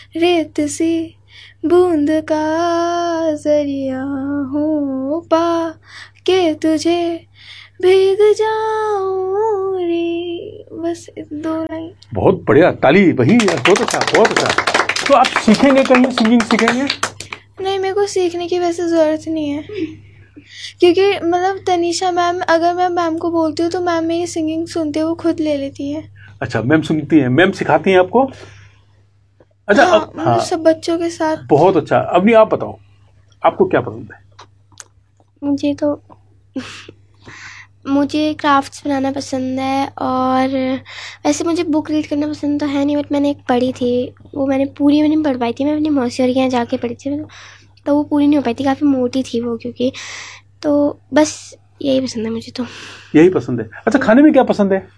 रेत सी बूंद का जरिया हूँ, पा के तुझे भीग जाऊं रे। बस 2 लाइन। बहुत बढ़िया, ताली वही, बहुत अच्छा बहुत अच्छा। तो आप सीखेंगे कहीं, सिंगिंग सीखेंगे? नहीं, मेरे को सीखने की वैसे ज़रूरत नहीं है, क्योंकि मतलब तनीषा मैम, अगर मैं मैम को बोलती हूँ तो मैम मेरी सिंगिंग सुनते हुए खुद ले लेती है। अच्छा, मैम सुनती हैं, मैम सिखाती हैं आपको? अच्छा, हाँ, हाँ, सब बच्चों के साथ। बहुत अच्छा। अब नहीं, आप बताओ आपको क्या पसंद है? मुझे क्राफ्ट्स बनाना पसंद है, और वैसे मुझे बुक रीड करना पसंद तो है नहीं, बट मैंने एक पढ़ी थी, वो मैंने पूरी नहीं पढ़ पाई थी, मैं अपनी मौसी और के यहाँ जाके पढ़ी थी, तो वो पूरी नहीं हो पाई थी, काफ़ी मोटी थी वो, क्योंकि तो बस यही पसंद है मुझे। तो यही पसंद है। अच्छा, खाने में क्या पसंद है?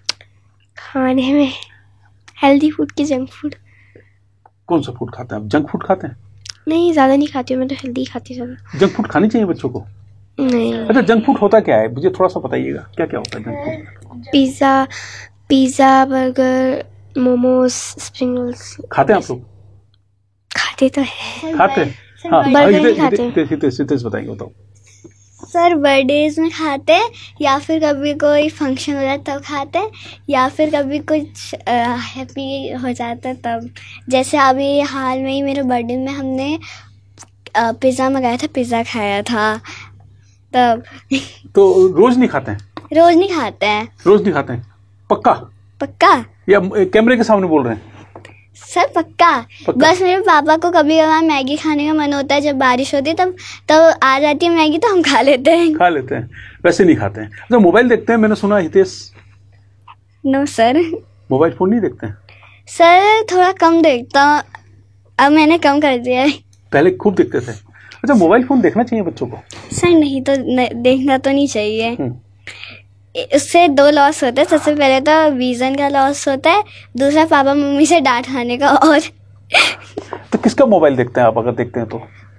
खाने में हेल्दी फूड की जंक फूड। कौन सा फूड खाते हैं आप? जंक फूड खाते हैं? नहीं, ज़्यादा नहीं खाती हूँ मैं, तो हेल्दी खाती हूँ ज़्यादा। जंक फूड खानी चाहिए बच्चों को? नहीं। अच्छा, जंक फूड होता क्या है, मुझे थोड़ा सा बताइएगा, क्या क्या होता है junk food? Pizza, burger, momos, spring rolls. खाते हैं आप लोग? खाते तो है। खाते हैं, हाँ। बर्गर नहीं खाते। हितेश बताएंगे, बताओ। सर, बर्थडेज में खाते हैं, या फिर कभी कोई फंक्शन हो जाता है तब खाते हैं, या फिर कभी कुछ हैप्पी हो जाता है तब। जैसे अभी हाल में ही मेरे बर्थडे में हमने पिज़्ज़ा मंगाया था, पिज़्ज़ा खाया था तब। तो रोज नहीं खाते हैं? रोज नहीं खाते हैं। रोज नहीं खाते हैं, पक्का? पक्का या कैमरे के सामने बोल रहे हैं? सर, पक्का। बस मेरे पापा को कभी कभार मैगी खाने का मन होता है, जब बारिश होती है तब आ जाती है मैगी, तो हम खा लेते हैं। वैसे नहीं खाते हैं। अच्छा, मोबाइल देखते हैं, मैंने सुना Hitesh? No sir. Mobile phone नहीं देखते हैं? सर, थोड़ा कम देखता हूँ, अब मैंने कम कर दिया है। पहले खूब देखते थे। अच्छा, मोबाइल फोन देखना चाहिए बच्चों को? सर, नहीं तो देखना तो नहीं चाहिए। इससे 2 लॉस होते हैं। सबसे पहले तो विजन का लॉस होता है, दूसरा पापा मम्मी से डांट खाने का। और तो किसका मोबाइल देखते हैं आप, अगर देखते हैं तो?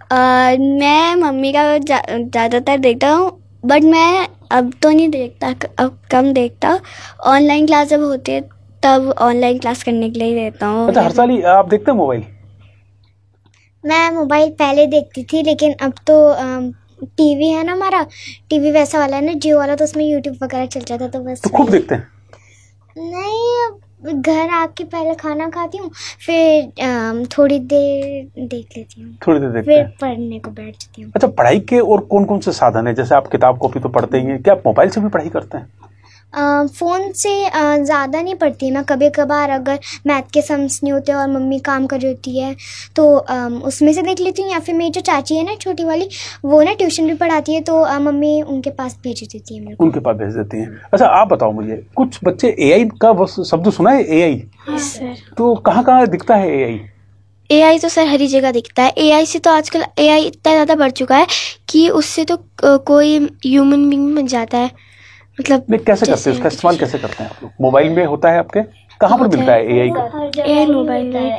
मैं मम्मी का ज़्यादातर देखता हूँ, बट मैं अब तो नहीं देखता, अब कम देखता। ऑनलाइन क्लास जब होती है तब ऑनलाइन क्लास करने के लिए ही देता हूँ। अच्छा, हर्षाली, आप देखते हैं मोबाइल? मैं मोबाइल पहले देखती थी, लेकिन अब तो टीवी है ना, हमारा टीवी वैसा वाला है ना, जियो वाला, तो उसमें यूट्यूब वगैरह चल जाता, तो बस। तो खूब देखते हैं? नहीं, घर आके पहले खाना खाती हूँ, फिर थोड़ी देर देख लेती हूँ, थोड़ी देर देखते फिर हैं, पढ़ने को बैठ जाती हूँ। अच्छा, पढ़ाई के और कौन कौन से साधन है? जैसे आप किताब कॉपी तो पढ़ते ही हैं, क्या आप मोबाइल से भी पढ़ाई करते हैं? फ़ोन से ज़्यादा नहीं पढ़ती मैं, कभी कभार अगर मैथ के सम्स नहीं होते और मम्मी काम कर रही होती है तो उसमें से देख लेती हूँ, या फिर मेरी जो चाची है ना, छोटी वाली, वो ना ट्यूशन भी पढ़ाती है, तो मम्मी उनके पास भेज देती है मेरे को। उनके पास भेज देती हैं। अच्छा, आप बताओ मुझे, कुछ बच्चे एआई का शब्द सुना है? एआई? हाँ सर। तो कहाँ कहाँ दिखता है एआई? एआई तो सर हर ही जगह दिखता है। एआई से तो आजकल एआई इतना ज़्यादा बढ़ चुका है कि उससे तो कोई ह्यूमन बीइंग बन जाता है। मतलब नहीं, कैसे करते हैं उसका इस्तेमाल, कैसे करते हैं आप लोग? मोबाइल में होता है आपके? कहाँ पर मिलता है एआई का? एआई मोबाइल में।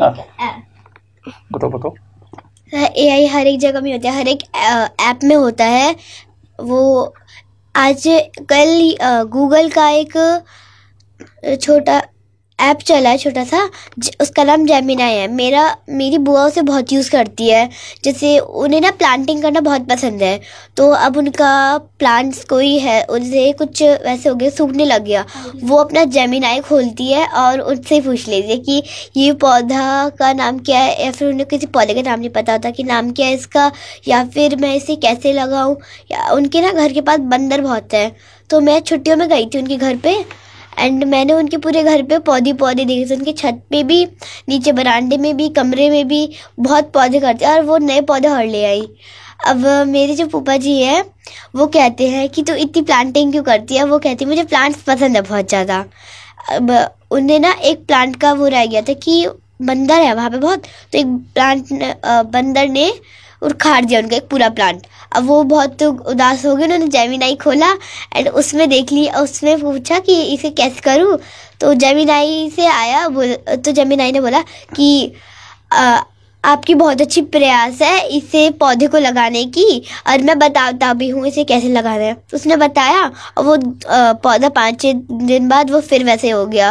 बताओ। एआई हर एक जगह में होता है, हर एक ऐप में होता है। वो आज कल गूगल का एक छोटा ऐप चला है, छोटा सा, उसका नाम जेमिनाई है। मेरी बुआ उसे बहुत यूज़ करती है। जैसे उन्हें ना प्लांटिंग करना बहुत पसंद है, तो अब उनका प्लांट्स कोई है, उनसे कुछ वैसे हो गया, सूखने लग गया, वो अपना जेमिनाई खोलती है और उनसे पूछ लेती है कि ये पौधा का नाम क्या है, या फिर उन्हें किसी पौधे का नाम नहीं पता होता कि नाम क्या है इसका, या फिर मैं इसे कैसे लगाऊं। या उनके ना घर के पास बंदर बहुत है, तो मैं छुट्टियों में गई थी उनके घर पे, एंड मैंने उनके पूरे घर पे पौधे देखे थे। उनके छत पे भी, नीचे बरामदे में भी, कमरे में भी बहुत पौधे करते हैं, और वो नए पौधे और ले आई। अब मेरे जो फूफा जी है, वो कहते हैं कि तू इतनी प्लांटिंग क्यों करती है। वो कहती है मुझे प्लांट्स पसंद है बहुत ज़्यादा। अब उन्हें ना एक प्लांट का वो रह गया था कि बंदर है वहाँ पे बहुत, तो एक बंदर ने उखाड़ दिया उनका एक पूरा प्लांट। अब वो बहुत उदास हो गए, उन्होंने जेमिनाई खोला एंड उसमें देख ली, उसमें पूछा कि इसे कैसे करूँ। तो जेमिनाई से आया, तो जेमिनाई ने बोला कि आपकी बहुत अच्छी प्रयास है इसे पौधे को लगाने की, और मैं बताता भी हूँ इसे कैसे लगाना है। तो उसने बताया, और वो पौधा 5-6 दिन बाद वो फिर वैसे हो गया।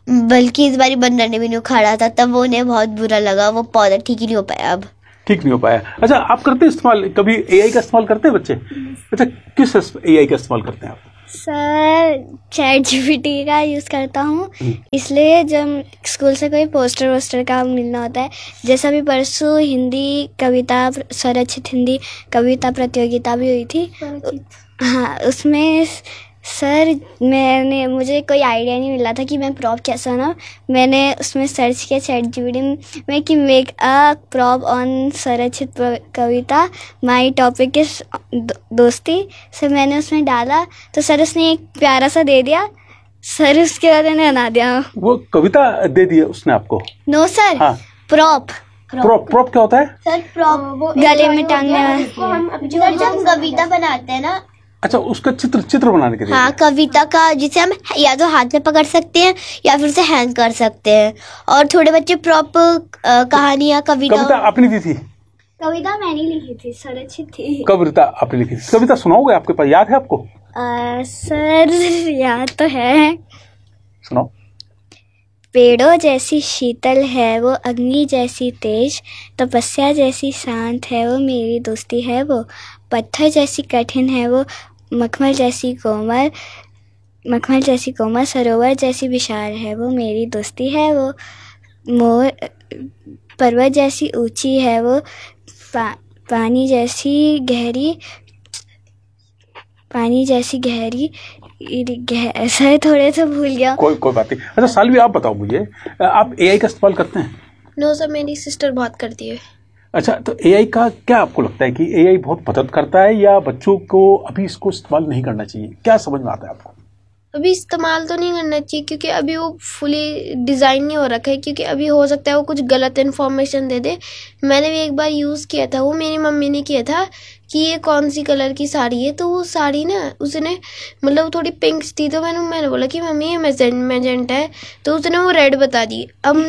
बल्कि इस बारी बंदर ने भी नहीं उखाड़ा था, तब वो उन्हें बहुत बुरा लगा, वो पौधा ठीक ही नहीं हो पाया अब। ठीक नहीं हो पाया। अच्छा, आप करते हैं इस्तेमाल, कभी एआई का इस्तेमाल करते हैं बच्चे? अच्छा, किस एआई का इस्तेमाल करते हैं आप? सर चैट जीपीटी का यूज़ करता हूँ, इसलिए जब स्कूल से कोई पोस्टर वोस्टर का मिलना होता है, जैसा भी परसों हिंदी कविता स्वरचित हिंदी कविता प्रतियोगिता भी हुई थी, हाँ उसमें सर मुझे कोई आइडिया नहीं मिला था कि मैं प्रॉप कैसा बनाऊँ। मैंने उसमें सर्च किया चैट जीपीटी में कि make a prop on स्वरचित Kavita, my topic is दोस्ती। सर मैंने उसमें डाला तो सर उसने एक प्यारा सा दे दिया। सर उसके बाद मैंने बना दिया। वो कविता दे दी उसने आपको? नो सर, हाँ। प्रॉप प्रॉप क्या होता है? सर प्रॉप गले में टांगने वाला। जो हम कविता बनाते हैं ना। अच्छा, उसका चित्र बनाने के लिए? हाँ, कविता का, जिसे हम या तो हाथ में पकड़ सकते हैं या फिर उसे हैंग कर सकते हैं। और थोड़े बच्चे प्रॉप कहानियां कविता आपने दी थी? कविता मैंने लिखी थी, स्वरचित थी। कविता आपने लिखी थी? कविता सुनाओगे? आपके पास याद है आपको? सर याद तो है। सुनाओ। पेड़ों जैसी शीतल है वो, अग्नि जैसी तेज, तपस्या जैसी शांत है वो, मेरी दोस्ती है वो। पत्थर जैसी कठिन है वो, मखमल जैसी कोमल, सरोवर जैसी विशाल है वो, मेरी दोस्ती है वो। मोर पर्वत जैसी ऊंची है वो, पानी जैसी गहरी सर थोड़े से भूल गया। कोई बात नहीं। अच्छा सालवी, आप बताओ मुझे, आप एआई का इस्तेमाल करते हैं? नो सर, मेरी सिस्टर बहुत करती है। अच्छा, तो एआई का क्या आपको लगता है कि एआई बहुत मदद करता है या बच्चों को अभी इसको इस्तेमाल नहीं करना चाहिए? क्या समझ में आता है आपको? अभी इस्तेमाल तो नहीं करना चाहिए, क्योंकि अभी वो फुली डिज़ाइन नहीं हो रखा है, क्योंकि अभी हो सकता है वो कुछ गलत इन्फॉर्मेशन दे दे। मैंने भी एक बार यूज़ किया था, वो मेरी मम्मी ने किया था कि ये कौन सी कलर की साड़ी है, तो वो साड़ी ना उसने मतलब थोड़ी पिंक थी, तो मैंने बोला कि मम्मी ये मैजेंटा है, तो उसने वो रेड बता दी।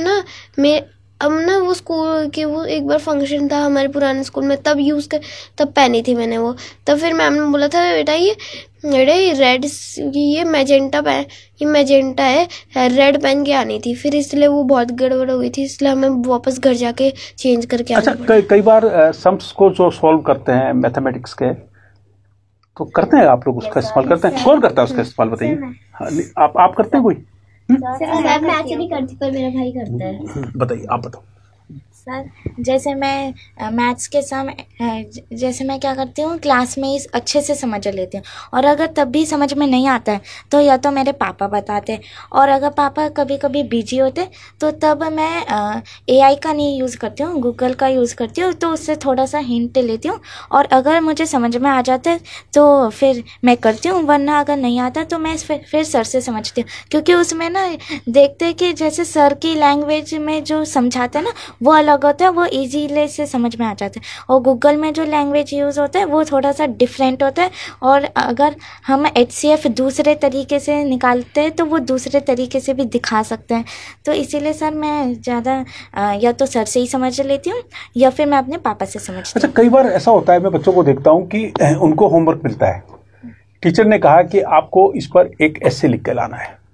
अब ना वो स्कूल के, वो एक बार फंक्शन था हमारे पुराने स्कूल में, तब पहनी थी मैंने वो। तब फिर मैम ने बोला था बेटा ये रेड, ये मैजेंटा है, रेड पहन के आनी थी। फिर इसलिए वो बहुत गड़बड़ हो गई थी, इसलिए हमें वापस घर जाके चेंज करके आना पड़ा। अच्छा, कई बार सम्स को जो सॉल्व करते हैं मैथमेटिक्स के, तो करते हैं आप लोग उसका इस्तेमाल करते हैं? कौन करता है उसका इस्तेमाल, बताइए। आप करते हैं कोई? सर मैं ऐसे नहीं करती, पर मेरा भाई करता है। बताइए, आप बताओ। सर जैसे मैं मैथ्स के समय जैसे मैं क्या करती हूँ, क्लास में ही अच्छे से समझ लेती हूँ, और अगर तब भी समझ में नहीं आता है तो या तो मेरे पापा बताते हैं, और अगर पापा कभी कभी बिजी होते तो तब मैं एआई का नहीं यूज़ करती हूँ, गूगल का यूज़ करती हूँ, तो उससे थोड़ा सा हिंट लेती हूँ, और अगर मुझे समझ में आ जाता है तो फिर मैं करती हूँ, वरना अगर नहीं आता तो मैं फिर सर से समझती हूँ, क्योंकि उसमें ना देखते हैं कि जैसे सर की लैंग्वेज में जो समझाते हैं ना वो अलग होता है, वो इजीली से समझ में आ जाता है, और गूगल में जो लैंग्वेज यूज़ होता है वो थोड़ा सा डिफरेंट होता है, और अगर हम HCF दूसरे तरीके से निकालते हैं तो वो दूसरे तरीके से भी दिखा सकते हैं। तो इसीलिए सर मैं ज़्यादा या तो सर से ही समझ लेती हूँ या फिर मैं अपने पापा से समझती हूँ। अच्छा, कई बार ऐसा होता है, मैं बच्चों को देखता हूँ कि उनको होमवर्क मिलता है, टीचर ने कहा कि आपको इस पर एक एस्से लिख के लाना है,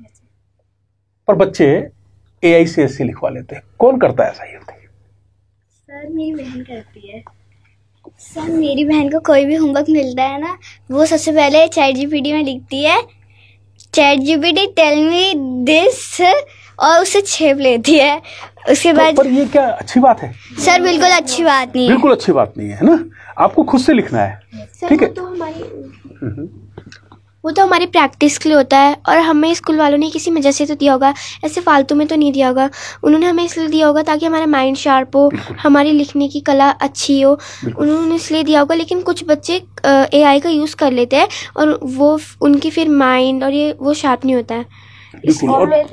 पर बच्चे एआई से एस्से लिखवा लेते हैं। कौन करता है ऐसा? ही होता है सर मेरी बहन करती है। सर मेरी बहन को कोई भी होमवर्क मिलता है ना, वो सबसे पहले चैट जीपीटी में लिखती है, chat GPT tell me this, और उसे छेप लेती है। उसके बाद पर ये क्या अच्छी बात है? सर बिल्कुल अच्छी बात नहीं है। बिल्कुल अच्छी बात नहीं है ना, आपको खुद से लिखना है, ठीक है? वो तो हमारी प्रैक्टिस के लिए होता है, और हमें स्कूल वालों ने किसी वजह से तो दिया होगा, ऐसे फालतू में तो नहीं दिया होगा। उन्होंने हमें इसलिए दिया होगा ताकि हमारा माइंड शार्प हो, हमारी लिखने की कला अच्छी हो, उन्होंने इसलिए दिया होगा। लेकिन कुछ बच्चे एआई का यूज़ कर लेते हैं और वो उनकी फिर माइंड और ये वो शार्प नहीं होता है।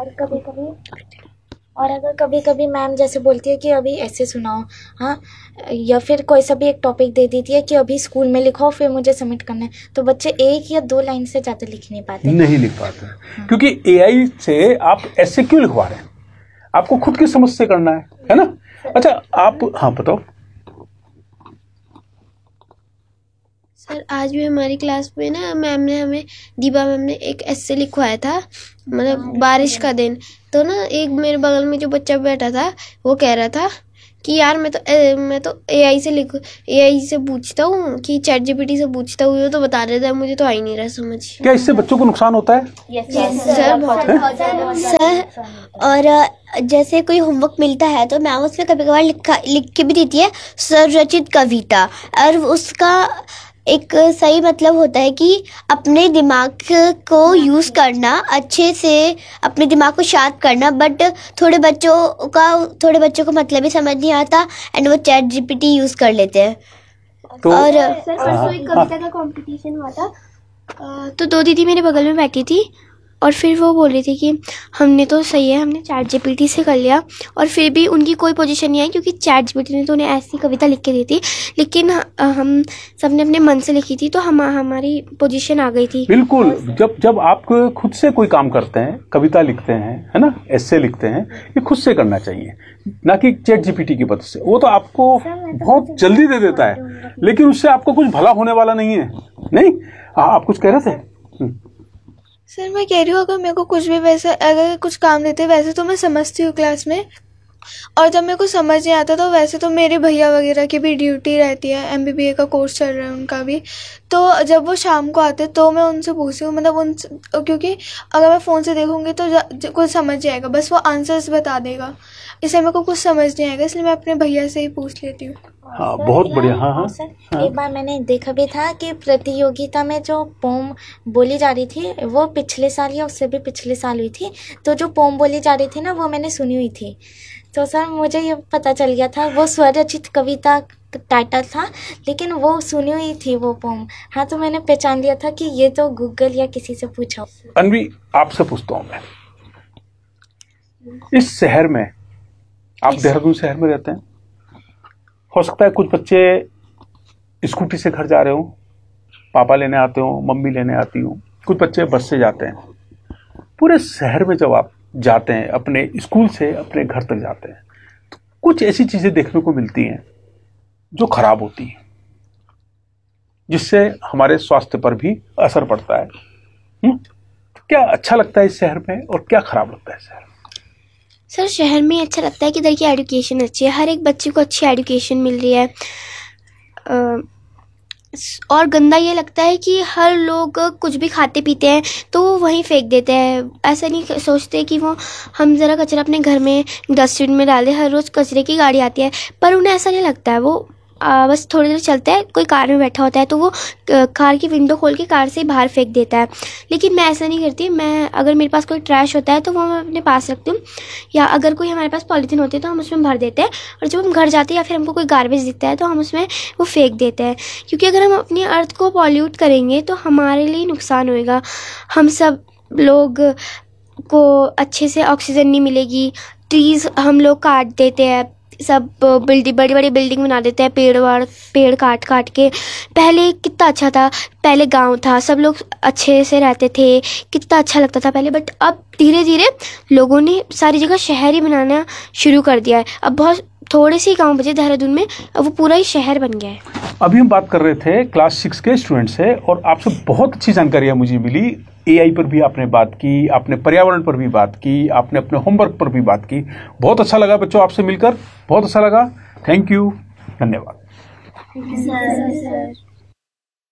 और अगर कभी कभी मैम जैसे बोलती है कि अभी ऐसे सुनाओ, हाँ, या फिर कोई सा भी एक टॉपिक दे देती है कि अभी स्कूल में लिखो, फिर मुझे सबमिट करना है, तो बच्चे 1 या 2 लाइन से ज़्यादा लिख नहीं पाते। नहीं लिख पाते, क्योंकि एआई से आप ऐसे क्यों लिखवा रहे हैं? आपको खुद की समझ से करना है ना? अच्छा, आप हाँ बताओ। सर आज भी हमारी क्लास में ना मैम ने हमें दीपा मैम ने एक ऐसे लिखवाया था, मतलब बारिश का दिन। तो ना एक मेरे बगल में जो बच्चा बैठा था वो कह रहा था कि यार मैं तो एआई से पूछता हूँ कि चैट जीपीटी से पूछता हूँ, ये तो बता देता है, मुझे तो आ ही नहीं रहा समझ। क्या इससे बच्चों को नुकसान होता है? सर बहुत सर, और जैसे कोई होमवर्क मिलता है तो मैम उसमें कभी कभार लिख के भी देती है स्वरचित कविता, और उसका एक सही मतलब होता है कि अपने दिमाग को यूज़ करना, अच्छे से अपने दिमाग को शार्प करना। बट थोड़े बच्चों को मतलब ही समझ नहीं आता एंड वो चैट जीपीटी यूज़ कर लेते हैं। तो और सर परसों एक कविता का कंपटीशन हुआ था, तो 2 दीदी मेरे बगल में बैठी थी और फिर वो बोल रही थी कि हमने तो सही है, हमने चैट जीपीटी से कर लिया, और फिर भी उनकी कोई पोजीशन नहीं आई क्योंकि चैट जीपीटी ने तो उन्हें ऐसी कविता लिख के दी थी, लेकिन हम सबने अपने मन से लिखी थी तो हमारी पोजीशन आ गई थी। बिल्कुल, जब आप खुद से कोई काम करते हैं, कविता लिखते हैं, है ना, ऐसे लिखते हैं, ये खुद से करना चाहिए, ना कि चैट जीपीटी की मदद से। वो तो आपको बहुत जल्दी दे देता है, लेकिन उससे आपको कुछ भला होने वाला नहीं है। नहीं, आप कुछ कह रहे थे? सर मैं कह रही हूँ, अगर मेरे को कुछ भी वैसे अगर कुछ काम देते वैसे तो मैं समझती हूँ क्लास में, और जब मेरे को समझ नहीं आता तो वैसे तो मेरे भैया वगैरह की भी ड्यूटी रहती है, एमबीबीए का कोर्स चल रहा है उनका भी, तो जब वो शाम को आते तो मैं उनसे पूछती हूँ, मतलब क्योंकि अगर मैं फ़ोन से देखूँगी तो कुछ समझ जाएगा, बस वो आंसर्स बता देगा, इसलिए मेरे को कुछ समझ नहीं आएगा, इसलिए मैं अपने भैया से ही पूछ लेती हूँ। हाँ, बहुत बढ़िया। हाँ सर एक बार मैंने देखा भी था कि प्रतियोगिता में जो पोम बोली जा रही थी वो पिछले साल या उससे भी पिछले साल हुई थी, तो जो पोम बोली जा रही थी ना वो मैंने सुनी हुई थी, तो सर मुझे ये पता चल गया था वो स्वरचित कविता टाइटल था, लेकिन वो सुनी हुई थी वो पोम। हाँ, तो मैंने पहचान लिया था कि ये तो गूगल या किसी से पूछा। अनवी, आपसे पूछता हूँ मैं, इस शहर में, आप देहरादून शहर में रहते हैं, हो सकता है कुछ बच्चे स्कूटी से घर जा रहे हो, पापा लेने आते हो, मम्मी लेने आती हो, कुछ बच्चे बस से जाते हैं। पूरे शहर में जब आप जाते हैं, अपने स्कूल से अपने घर तक जाते हैं, तो कुछ ऐसी चीजें देखने को मिलती हैं जो खराब होती हैं, जिससे हमारे स्वास्थ्य पर भी असर पड़ता है। तो क्या अच्छा लगता है इस शहर में और क्या खराब लगता है शहर में? सर शहर में अच्छा लगता है कि इधर की एजुकेशन अच्छी है, हर एक बच्चे को अच्छी एजुकेशन मिल रही है, और गंदा ये लगता है कि हर लोग कुछ भी खाते पीते हैं तो वो वहीं फेंक देते हैं, ऐसा नहीं सोचते कि वो हम ज़रा कचरा अपने घर में डस्टबिन में डालें। हर रोज़ कचरे की गाड़ी आती है पर उन्हें ऐसा नहीं लगता है, वो बस थोड़ी देर चलता है, कोई कार में बैठा होता है तो वो कार की विंडो खोल के कार से बाहर फेंक देता है। लेकिन मैं ऐसा नहीं करती, मैं अगर मेरे पास कोई ट्रैश होता है तो वो मैं अपने पास रखती हूँ, या अगर कोई हमारे पास पॉलीथीन होती है तो हम उसमें भर देते हैं, और जब हम घर जाते हैं या फिर हमको कोई गार्बेज दिखता है तो हम उसमें वो फेंक देते हैं, क्योंकि अगर हम अपनी अर्थ को पॉल्यूट करेंगे तो हमारे लिए नुकसान होएगा। हम सब लोग को अच्छे से ऑक्सीजन नहीं मिलेगी, ट्रीज़ हम लोग काट देते हैं, सब बड़ी बड़ी बिल्डिंग बना देते हैं पेड़ काट के। पहले कितना अच्छा था, पहले गांव था, सब लोग अच्छे से रहते थे, कितना अच्छा लगता था पहले, बट अब धीरे धीरे लोगों ने सारी जगह शहर ही बनाना शुरू कर दिया है। अब बहुत थोड़े से गांव बचे देहरादून में, अब वो पूरा ही शहर बन गया है। अभी हम बात कर रहे थे क्लास 6 के स्टूडेंट से, और आपसे बहुत अच्छी जानकारियां मुझे मिली। एआई पर भी आपने बात की, आपने पर्यावरण पर भी बात की, आपने अपने होमवर्क पर भी बात की। बहुत अच्छा लगा बच्चों आपसे मिलकर, बहुत अच्छा लगा। थैंक यू, धन्यवाद।